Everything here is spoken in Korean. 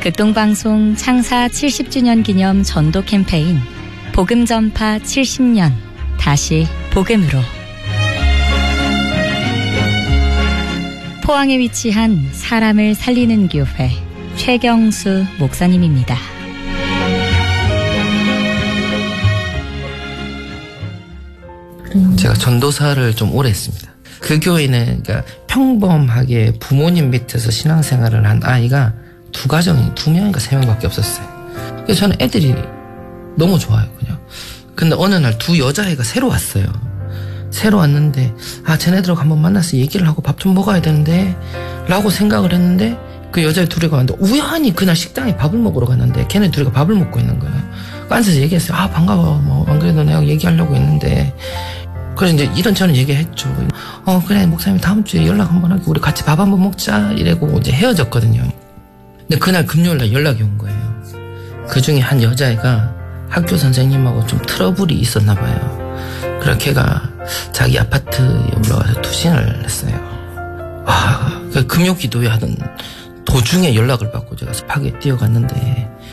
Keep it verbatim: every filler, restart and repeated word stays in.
극동방송 창사 칠십 주년 기념 전도 캠페인 복음 전파 칠십 년 다시 복음으로. 포항에 위치한 사람을 살리는 교회 최경수 목사님입니다. 제가 전도사를 좀 오래 했습니다. 그 교회는 그러니까 평범하게 부모님 밑에서 신앙생활을 한 아이가 두 가정이 두 명인가 세 명밖에 없었어요. 그래서 저는 애들이 너무 좋아요, 그냥. 근데 어느 날 두 여자애가 새로 왔어요. 새로 왔는데 아 쟤네들하고 한번 만나서 얘기를 하고 밥 좀 먹어야 되는데 라고 생각을 했는데 그 여자애 둘이 가는데 우연히 그날 식당에 밥을 먹으러 갔는데 걔네 둘이가 밥을 먹고 있는 거예요. 앉아서 얘기했어요. 아 반가워. 뭐 안 그래도 내가 얘기하려고 했는데. 그래서 이제 이런저런 얘기했죠. 어 그래 목사님 다음 주에 연락 한번 하고 우리 같이 밥 한번 먹자 이래고 이제 헤어졌거든요. 근데 그날 금요일날 연락이 온 거예요. 그 중에 한 여자애가 학교 선생님하고 좀 트러블이 있었나 봐요. 그래서 걔가 자기 아파트에 올라가서 투신을 했어요. 와, 그 금요 기도회 하던 도중에 연락을 받고 제가 습하게 뛰어갔는데